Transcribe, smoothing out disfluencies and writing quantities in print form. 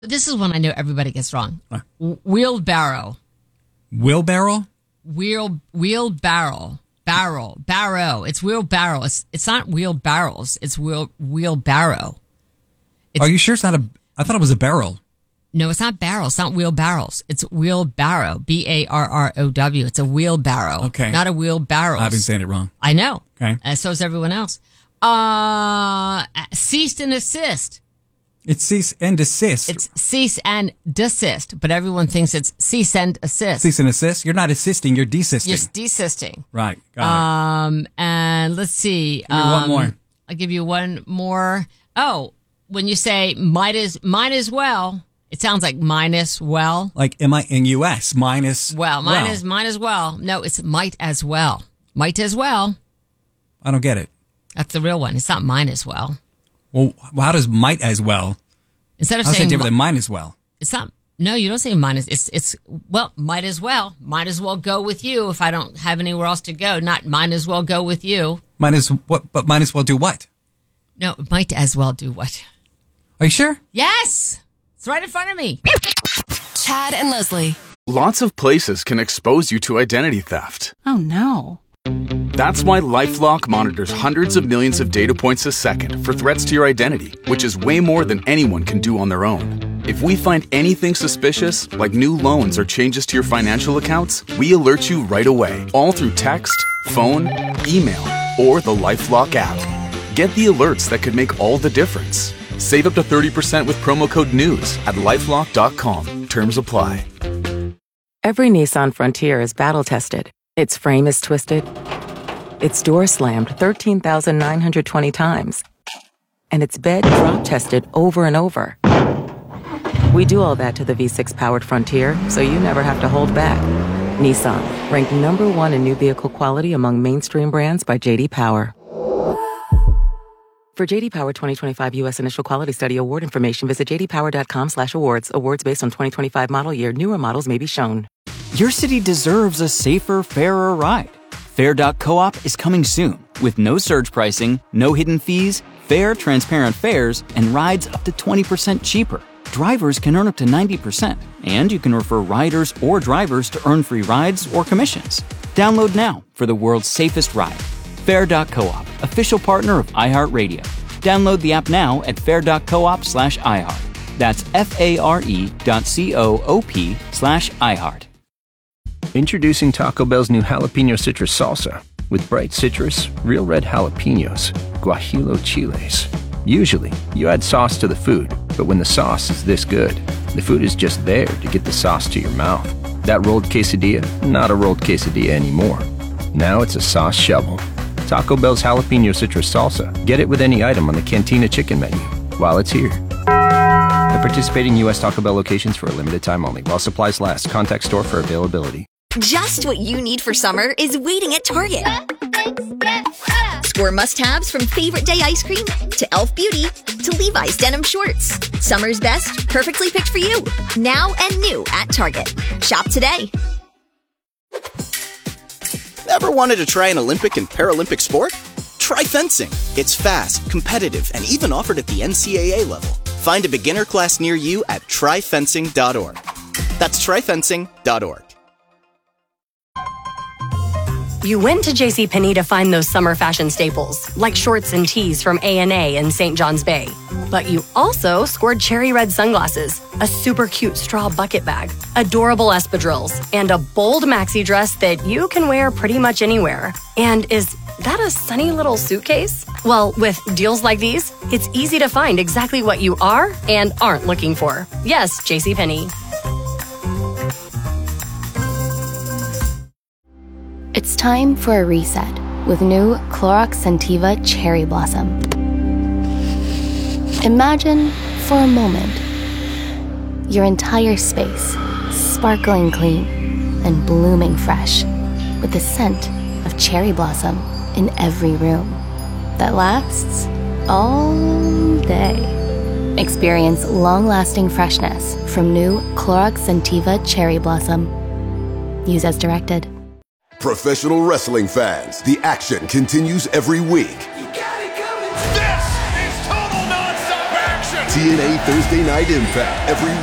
This is one I know everybody gets wrong. Wheelbarrow. Wheelbarrow? Wheelbarrow. Barrow. It's wheelbarrow. It's not wheelbarrows. It's wheelbarrow. Are you sure it's not I thought it was a barrel. No, it's not barrels. It's not wheelbarrows. It's wheelbarrow. Barrow. It's a wheelbarrow. Okay. Not a wheelbarrow. I've been saying it wrong. I know. Okay. And so is everyone else. Cease and assist. It's cease and desist. It's cease and desist, but everyone thinks it's cease and assist. Cease and assist? You're not assisting, you're desisting. You're desisting. Right. Got it. And let's see. Give me one more. I'll give you one more. Oh, when you say might as well, it sounds like minus well. Like M-I-N-U-S, minus well. Might as well. No, it's might as well. Might as well. I don't get it. That's the real one. It's not mine as well. Well, how does might as well? Instead of How's saying that different than mine as well? It's not. No, you don't say mine as. It's well, might as well. Might as well go with you if I don't have anywhere else to go. Not might as well go with you. Might as what? But might as well do what? No, might as well do what? Are you sure? Yes, it's right in front of me. Chad and Leslie. Lots of places can expose you to identity theft. Oh no. That's why LifeLock monitors hundreds of millions of data points a second for threats to your identity, which is way more than anyone can do on their own. If we find anything suspicious, like new loans or changes to your financial accounts, we alert you right away, all through text, phone, email, or the LifeLock app. Get the alerts that could make all the difference. Save up to 30% with promo code NEWS at LifeLock.com. Terms apply. Every Nissan Frontier is battle-tested. Its frame is twisted. Its door slammed 13,920 times. And its bed drop-tested over and over. We do all that to the V6-powered Frontier, so you never have to hold back. Nissan, ranked #1 in new vehicle quality among mainstream brands by J.D. Power. For J.D. Power 2025 U.S. Initial Quality Study award information, visit jdpower.com/awards. Awards based on 2025 model year. Newer models may be shown. Your city deserves a safer, fairer ride. Fair.coop is coming soon with no surge pricing, no hidden fees, fair, transparent fares, and rides up to 20% cheaper. Drivers can earn up to 90%, and you can refer riders or drivers to earn free rides or commissions. Download now for the world's safest ride. Fair.coop, official partner of iHeartRadio. Download the app now at fair.coop/iHeart. That's FARE.coop/iHeart. Introducing Taco Bell's new jalapeno citrus salsa with bright citrus, real red jalapenos, guajillo chiles. Usually, you add sauce to the food, but when the sauce is this good, the food is just there to get the sauce to your mouth. That rolled quesadilla, not a rolled quesadilla anymore. Now it's a sauce shovel. Taco Bell's jalapeno citrus salsa. Get it with any item on the Cantina chicken menu while it's here. At participating U.S. Taco Bell locations for a limited time only. While supplies last, contact store for availability. Just what you need for summer is waiting at Target. Score must-haves from Favorite Day ice cream to Elf Beauty to Levi's denim shorts. Summer's best, perfectly picked for you. Now and new at Target. Shop today. Ever wanted to try an Olympic and Paralympic sport? Try fencing. It's fast, competitive, and even offered at the NCAA level. Find a beginner class near you at tryfencing.org. That's tryfencing.org. You went to JCPenney to find those summer fashion staples, like shorts and tees from A&A and St. John's Bay. But you also scored cherry red sunglasses, a super cute straw bucket bag, adorable espadrilles, and a bold maxi dress that you can wear pretty much anywhere. And is that a sunny little suitcase? Well, with deals like these, it's easy to find exactly what you are and aren't looking for. Yes, JCPenney. It's time for a reset with new Clorox Scentiva Cherry Blossom. Imagine, for a moment, your entire space sparkling clean and blooming fresh with the scent of cherry blossom in every room that lasts all day. Experience long-lasting freshness from new Clorox Scentiva Cherry Blossom. Use as directed. Professional wrestling fans, the action continues every week. This is total nonstop action. TNA Thursday Night Impact every